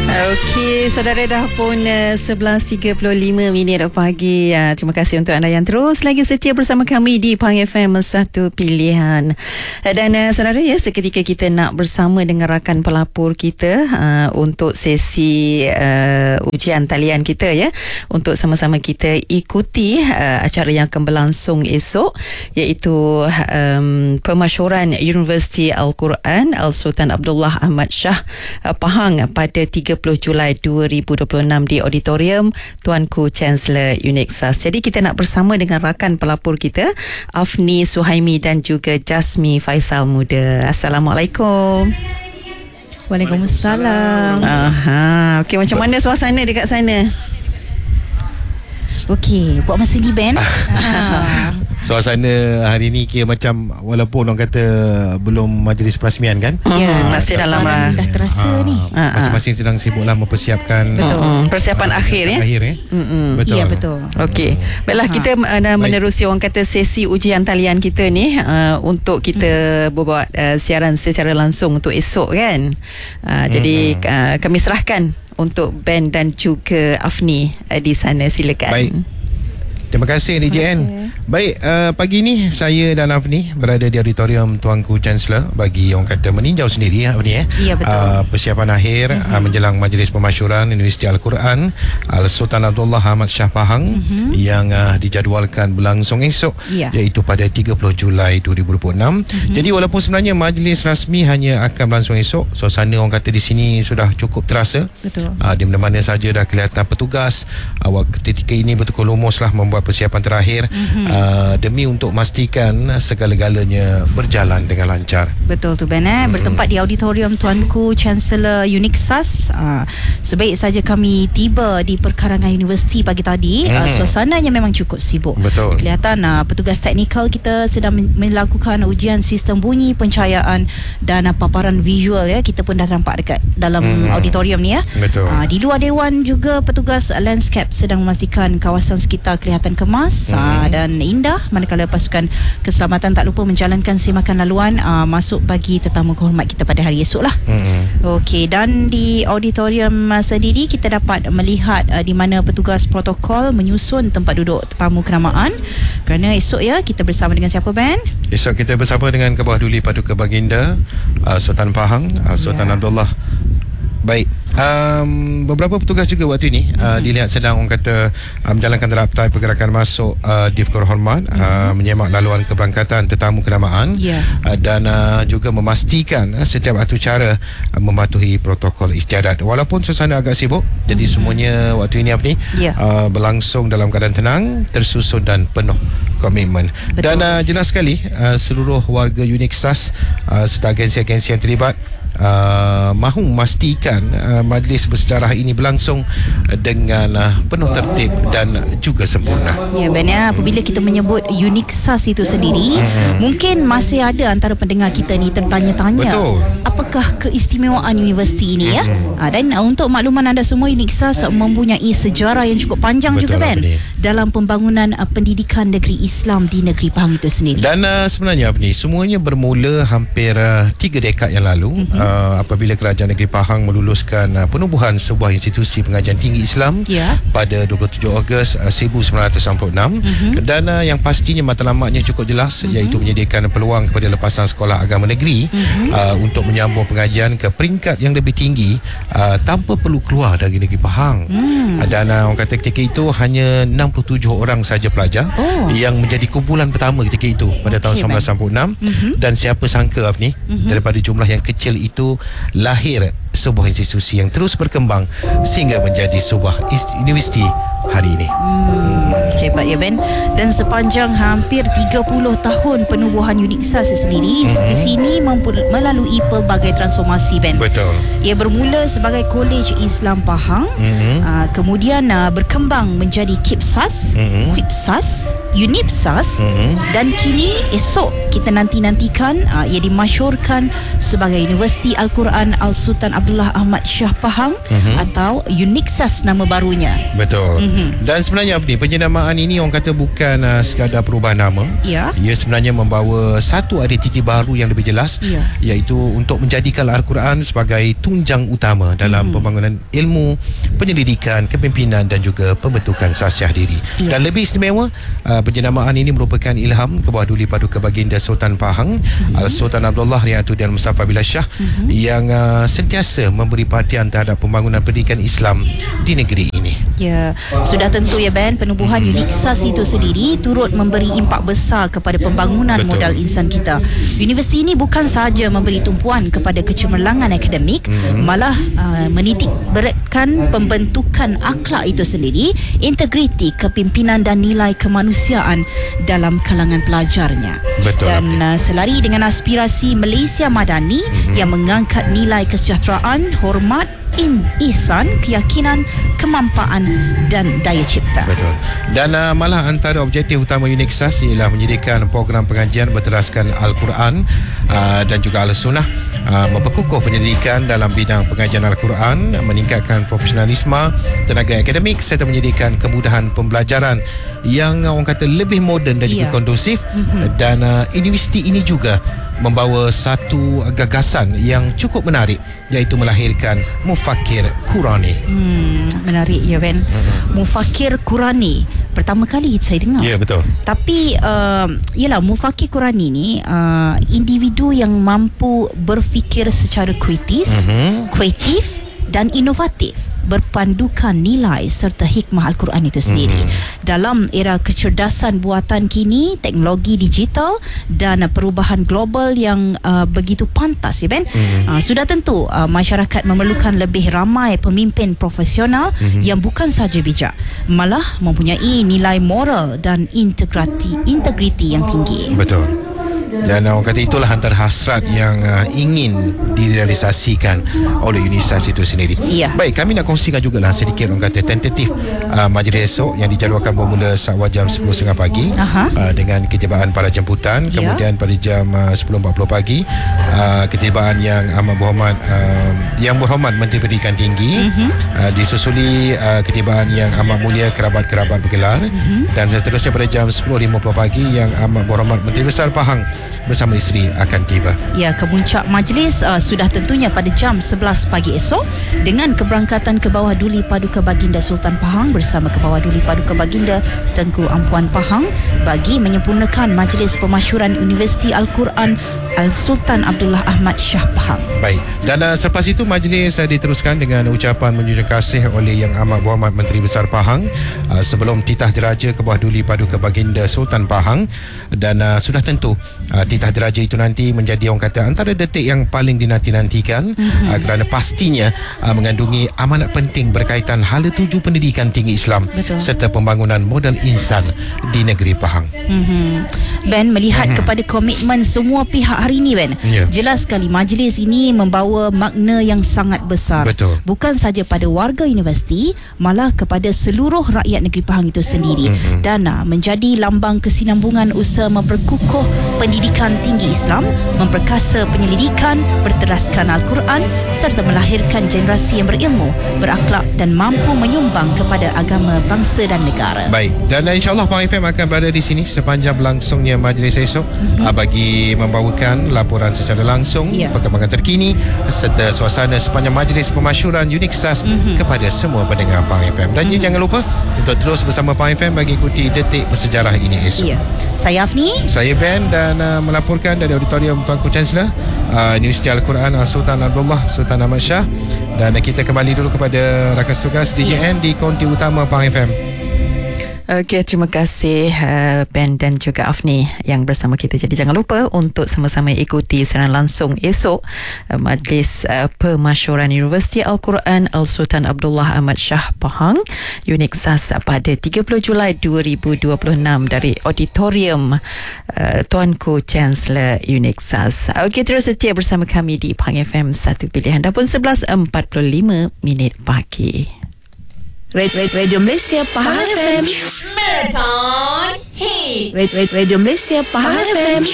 Okey, saudara, dah pun 11.35 pagi. Terima kasih untuk anda yang terus lagi setia bersama kami di Pang FM Satu Pilihan. Dan saudara, ya, seketika kita nak bersama dengan rakan pelapor kita untuk sesi ujian talian kita, ya, untuk sama-sama kita ikuti acara yang akan berlangsung esok, iaitu pemasyuran Universiti Al-Quran Al-Sultan Abdullah Ahmad Shah Pahang pada 30 Julai 2026 di auditorium Tuanku Chancellor UNIXAS. Jadi kita nak bersama dengan rakan pelapor kita, Afni Suhaimi dan juga Jasmi Faisal Muda. Assalamualaikum. Waalaikumsalam. Okey, macam mana suasana dekat sana? Okey, buat masa ni Ben. Suasana hari ni kira macam, walaupun orang kata belum majlis perasmian kan, masih dalam dah terasa ni. Masing-masing sedang sibuklah mempersiapkan persiapan akhir, ya. Betul. Ya, betul. Okey. Baiklah, kita menerusi orang kata sesi ujian talian kita ni untuk kita buat siaran secara langsung untuk esok kan. Jadi kami serahkan untuk Ben dan juga Afni di sana. Silakan. Baik. Terima kasih DJN. Baik, pagi ni saya dan Afni berada di auditorium Tuanku Chancellor bagi orang kata meninjau sendiri, Afni, Ya, betul. persiapan akhir menjelang majlis pemasyuran Universiti Al-Quran Al-Sultan Abdullah Ahmad Shah Pahang yang dijadualkan berlangsung esok, iaitu pada 30 Julai 2026. Jadi walaupun sebenarnya majlis rasmi hanya akan berlangsung esok, suasana orang kata di sini sudah cukup terasa. Betul. Di mana-mana saja dah kelihatan petugas. Ketika ini betul-betul lumuslah membuat persiapan terakhir demi untuk memastikan segala-galanya berjalan dengan lancar. Betul tu Ben. Bertempat di auditorium Tuanku Chancellor UNIXAS. Sebaik saja kami tiba di perkarangan universiti pagi tadi, suasananya memang cukup sibuk. Betul. Kelihatan petugas teknikal kita sedang melakukan ujian sistem bunyi, pencahayaan dan paparan visual, ya. Kita pun dah nampak dekat dalam auditorium ni, ya. Betul. Di luar dewan juga petugas landscape sedang memastikan kawasan sekitar kelihatan kemas dan indah, manakala pasukan keselamatan tak lupa menjalankan semakan laluan masuk bagi tetamu kehormat kita pada hari esok lah. Okey, dan di auditorium sendiri kita dapat melihat di mana petugas protokol menyusun tempat duduk tetamu kenamaan, kerana esok, ya, kita bersama dengan siapa Ben? Esok kita bersama dengan Kebawah Duli Paduka Baginda Sultan Pahang Sultan Abdullah. Baik, beberapa petugas juga waktu ini dilihat sedang orang kata menjalankan raptai pergerakan masuk Divkor Hormat, menyemak laluan keberangkatan tetamu kenamaan, dan juga memastikan setiap atur cara mematuhi protokol istiadat. Walaupun suasana agak sibuk, jadi semuanya waktu ini berlangsung dalam keadaan tenang, tersusun dan penuh komitmen. Dan jelas sekali seluruh warga UNIXAS serta agensi-agensi yang terlibat mahu memastikan majlis bersejarah ini berlangsung dengan penuh tertib dan juga sempurna. Ya Ben, apabila kita menyebut UNIXAS itu sendiri, mungkin masih ada antara pendengar kita ni tertanya-tanya, apakah keistimewaan universiti ini, ya? Dan untuk makluman anda semua, UNIXAS mempunyai sejarah yang cukup panjang juga Ben dalam pembangunan pendidikan negeri Islam di negeri Pahang itu sendiri. Dan sebenarnya ni semuanya bermula hampir 3 dekad yang lalu, apabila Kerajaan Negeri Pahang meluluskan penubuhan sebuah institusi pengajian tinggi Islam pada 27 Ogos 1996. Dan yang pastinya matlamatnya cukup jelas, iaitu menyediakan peluang kepada lepasan sekolah agama negeri untuk menyambung pengajian ke peringkat yang lebih tinggi tanpa perlu keluar dari negeri Pahang. Dan orang kata ketika itu hanya 67 orang saja pelajar yang menjadi kumpulan pertama ketika itu pada tahun 1996. Dan siapa sangka, Afni, daripada jumlah yang kecil itu lahir sebuah institusi yang terus berkembang sehingga menjadi sebuah universiti hari ini. Hebat, ya Ben. Dan sepanjang hampir 30 tahun penubuhan UNIXAS sendiri, institusi ini melalui pelbagai transformasi, Ben. Betul. Ia bermula sebagai Kolej Islam Pahang, kemudian berkembang menjadi KIPSAS, KUIPSAS, UNIPSAS, dan kini esok kita nantikan ia dimasyhurkan sebagai Universiti Al-Quran Al-Sultan Abdullah Ahmad Shah Pahang atau UNIXAS nama barunya. Betul. Dan sebenarnya apa ni, penjenamaan ini orang kata bukan sekadar perubahan nama. Ya. Ia sebenarnya membawa satu identiti baru yang lebih jelas, iaitu untuk menjadikan Al-Quran sebagai tunjang utama dalam pembangunan ilmu, penyelidikan, kepimpinan dan juga pembentukan sasiah diri. Dan lebih istimewa, penjenamaan ini merupakan ilham ke bawah duli Paduka Baginda Sultan Pahang, Sultan Abdullah Riayatuddin Mustafa Billah Shah, yang sentiasa memberi perhatian terhadap pembangunan pendidikan Islam di negeri ini. Ya, sudah tentu ya Ben, penubuhan Uniksas itu sendiri turut memberi impak besar kepada pembangunan modal insan kita. Universiti ini bukan sahaja memberi tumpuan kepada kecemerlangan akademik, malah menitik beratkan pembentukan akhlak itu sendiri, integriti, kepimpinan dan nilai kemanusiaan dalam kalangan pelajarnya. Dan selari dengan aspirasi Malaysia Madani yang mengangkat nilai kesejahteraan, hormat, ihsan, keyakinan, kemampaan dan daya cipta. Betul. Dan malah antara objektif utama Uniksas ialah menyediakan program pengajian berteraskan Al-Quran dan juga Al-Sunnah, memperkukuh penyelidikan dalam bidang pengajian Al-Quran, meningkatkan profesionalisme tenaga akademik serta menyediakan kemudahan pembelajaran yang orang kata lebih moden dan juga kondusif. Dan universiti ini juga membawa satu gagasan yang cukup menarik, iaitu melahirkan Mufakir Qurani. Menarik ya Ben. Mufakir Qurani pertama kali saya dengar. Ya, betul. Tapi yalah, Mufakir Qurani ni individu yang mampu berfikir secara kritis, kreatif dan inovatif, berpandukan nilai serta hikmah Al-Quran itu sendiri. Dalam era kecerdasan buatan kini, teknologi digital dan perubahan global yang begitu pantas ya Ben, sudah tentu masyarakat memerlukan lebih ramai pemimpin profesional yang bukan saja bijak, malah mempunyai nilai moral dan integriti yang tinggi. Betul. Dan orang kata itulah antara hasrat yang ingin direalisasikan oleh Uniksas itu sendiri. Baik, kami nak kongsikan jugalah sedikit orang kata tentatif majlis esok yang dijadualkan bermula saat jam 10.30 pagi dengan ketibaan para jemputan. Kemudian pada jam 10.40 pagi ketibaan yang amat berhormat yang berhormat Menteri Pendidikan Tinggi, disusuli ketibaan yang amat mulia kerabat-kerabat bergelar, dan seterusnya pada jam 10.50 pagi yang amat berhormat Menteri Besar Pahang bersama isteri akan tiba. Ya, kemuncak majlis sudah tentunya pada jam 11 pagi esok dengan keberangkatan ke bawah duli Paduka Baginda Sultan Pahang bersama ke bawah duli Paduka Baginda Tengku Ampuan Pahang bagi menyempurnakan majlis pemasyuran Universiti Al-Quran Al-Sultan Abdullah Ahmad Shah Pahang. Baik, dan selepas itu majlis diteruskan dengan ucapan menjunjung kasih oleh Yang Amat Berhormat Menteri Besar Pahang sebelum titah diraja ke bawah duli Paduka Baginda Sultan Pahang. Dan sudah tentu titah diraja itu nanti menjadi orang kata antara detik yang paling dinanti-nantikan kerana pastinya mengandungi amanat penting berkaitan hala tuju pendidikan tinggi Islam serta pembangunan modal insan di negeri Pahang. Ben, melihat kepada komitmen semua pihak hari ini Ben, jelas sekali majlis ini membawa makna yang sangat besar. Bukan saja pada warga universiti, malah kepada seluruh rakyat negeri Pahang itu sendiri. Dan menjadi lambang kesinambungan usaha memperkukuh pendidikan tinggi Islam, memperkasa penyelidikan, berteraskan Al-Quran serta melahirkan generasi yang berilmu, berakhlak dan mampu menyumbang kepada agama, bangsa dan negara. Baik, dan insyaAllah Pahang FM akan berada di sini sepanjang berlangsungnya majlis esok bagi membawakan laporan secara langsung perkembangan terkini serta suasana sepanjang majlis pemasyuran Uniksas kepada semua pendengar Pahang FM. Dan jangan lupa untuk terus bersama Pahang FM bagi ikuti detik bersejarah ini esok. Saya Afni, saya Ben, dan melaporkan dari auditorium Tuanku Chancellor Universiti Al-Quran Sultan Abdullah Sultan Ahmad Shah. Dan kita kembali dulu kepada rakan tugas DJN di konti utama Pahang FM. Okey, terima kasih Ben dan juga Afni yang bersama kita. Jadi jangan lupa untuk sama-sama ikuti siaran langsung esok majlis pemasyuran Universiti Al-Quran Al-Sultan Abdullah Ahmad Shah Pahang Uniksas pada 30 Julai 2026 dari auditorium Tuanku Chancellor Uniksas. Okey, terus setia bersama kami di Pahang FM, satu pilihan. Dah pun 11.45 pagi. Radio Malaysia Pahang FM. Marathon Hit. Radio Malaysia Pahang FM.